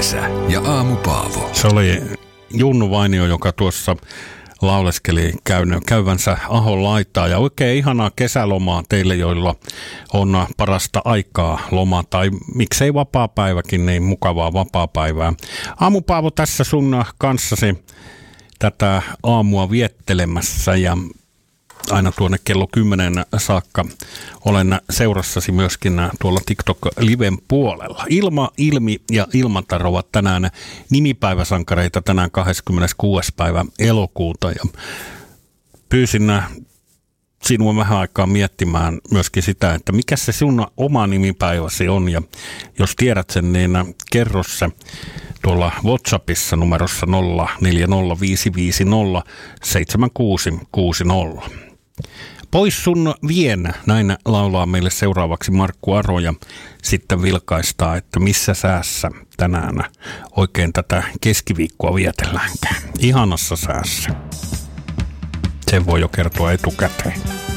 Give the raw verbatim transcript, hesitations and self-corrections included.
Kesä ja Aamu Paavo. Se oli Junnu Vainio, joka tuossa lauleskeli käyvänsä Ahon laitaa. Ja oikein ihanaa kesälomaa teille, joilla on parasta aikaa loma tai miksei vapaapäiväkin, niin mukavaa vapaapäivää. Aamu Paavo tässä sun kanssasi tätä aamua viettelemässä ja aina tuonne kello kymmenen saakka olen seurassasi myöskin tuolla TikTok-liven puolella. Ilma, Ilmi ja Ilmatar ovat tänään nimipäiväsankareita tänään kahdeskymmeneskuudes päivä elokuuta ja pyysin sinua vähän aikaa miettimään myöskin sitä, että mikä se sun oma nimipäiväsi on ja jos tiedät sen, niin kerro se tuolla WhatsAppissa numerossa nolla neljä nolla viisi viisi nolla seitsemän kuusi kuusi nolla. Pois sun vien, näin laulaa meille seuraavaksi Markku Aro ja sitten vilkaistaa, että missä säässä tänään oikein tätä keskiviikkoa vietelläänkään. Ihanassa säässä. Sen voi jo kertoa etukäteen.